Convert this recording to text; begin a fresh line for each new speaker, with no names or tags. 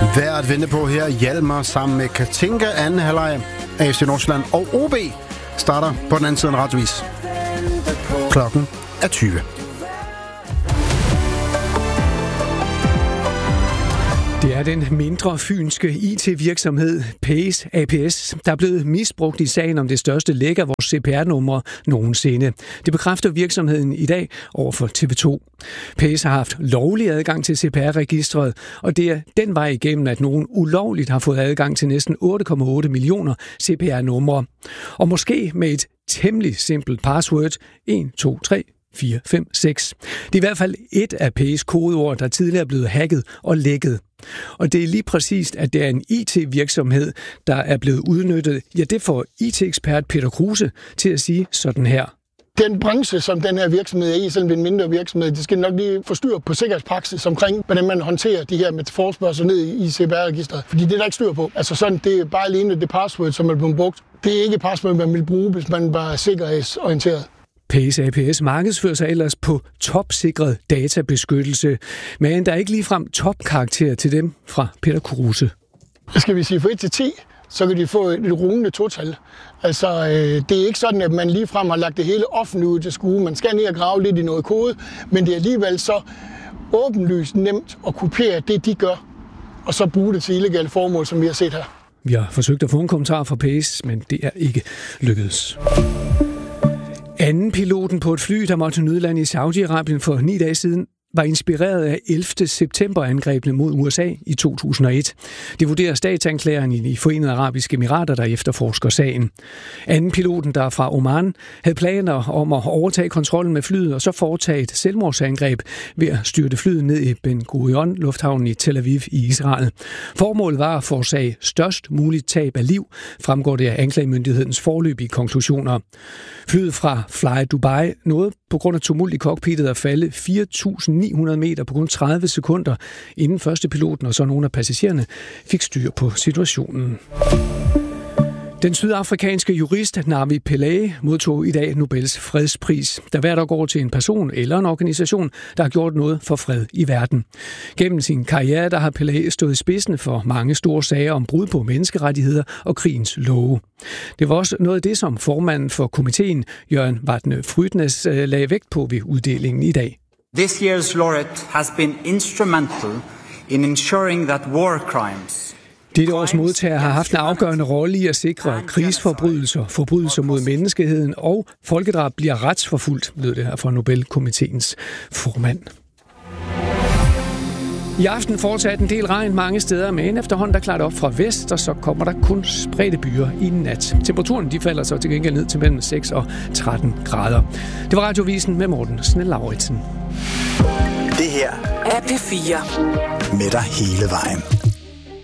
Værd at vente på her. Hjalmar sammen med Katinka. Anden halvleg af FC Nordsjælland og OB starter på den anden side af radiovis. Klokken er 20.
Det er den mindre fynske IT-virksomhed Pace ApS, der er blevet misbrugt i sagen om det største læk af vores CPR-numre nogensinde. Det bekræfter virksomheden i dag over for TV2. Pace har haft lovlig adgang til CPR-registret, og det er den vej igennem, at nogen ulovligt har fået adgang til næsten 8,8 millioner CPR-numre. Og måske med et temmelig simpelt password 1, 2, 3, 4, 5, 6. Det er i hvert fald et af Pace kodeord, der tidligere er blevet hacket og lækket. Og det er lige præcist, at det er en IT-virksomhed, der er blevet udnyttet. Ja, det får IT-ekspert Peter Kruse til at sige sådan her.
Den branche, som den her virksomhed er i, selvom det er en mindre virksomhed, det skal nok lige få styr på sikkerhedspraksis omkring, hvordan man håndterer de her med forespørgsel ned i CPR-registret. Fordi det er der ikke styr på. Altså sådan, det er bare alene det password, som er blevet brugt. Det er ikke et password, man vil bruge, hvis man bare er sikkerhedsorienteret.
Pace ApS markedsfører sig ellers på topsikret databeskyttelse, men der er ikke ligefrem topkarakter til dem fra Peter Kruse.
Skal vi sige fra 1 til 10, så kan de få et rungende total. Altså, det er ikke sådan, at man ligefrem har lagt det hele offentligt ud til skue. Man skal ned og grave lidt i noget kode, men det er alligevel så åbenlyst nemt at kopiere det, de gør, og så bruge det til illegale formål, som vi har set her.
Vi har forsøgt at få en kommentar fra Pace, men det er ikke lykkedes. Anden piloten på et fly, der måtte nødlande i Saudi-Arabien for 9 dage siden, var inspireret af 11. september-angrebene mod USA i 2001. Det vurderer statsanklageren i de Forenede Arabiske Emirater, der efterforsker sagen. Anden piloten, der er fra Oman, havde planer om at overtage kontrollen med flyet og så foretage et selvmordsangreb ved at styrte flyet ned i Ben Gurion, lufthavnen i Tel Aviv i Israel. Formålet var at forårsage størst muligt tab af liv, fremgår det af anklagemyndighedens foreløbige konklusioner. Flyet fra Fly Dubai nåede på grund af tumult i cockpittet at falde 4.900 meter på kun 30 sekunder, inden første piloten og så nogle af passagererne fik styr på situationen. Den sydafrikanske jurist Navi Pillay modtog i dag Nobels fredspris, der hvert år går til en person eller en organisation, der har gjort noget for fred i verden. Gennem sin karriere der har Pillay stået i spidsen for mange store sager om brud på menneskerettigheder og krigens love. Det var også noget af det, som formanden for komiteen, Jørgen Vatne Frydnes, lagde vægt på ved uddelingen i dag.
This year's laureate has been instrumental in ensuring that war crimes.
Dette års modtager har haft en afgørende rolle i at sikre, at krigsforbrydelser, forbrydelser mod menneskeheden og folkedrab bliver retsforfulgt, lød det her fra Nobelkomiteens formand. I aften fortsat en del regn mange steder, men efterhånden der klart op fra vest, og så kommer der kun spredte byer i nat. Temperaturen de falder så til gengæld ned til mellem 6 og 13 grader. Det var Radiovisen med Morten Snell-Lauritsen.
Det her er P4 med dig hele vejen.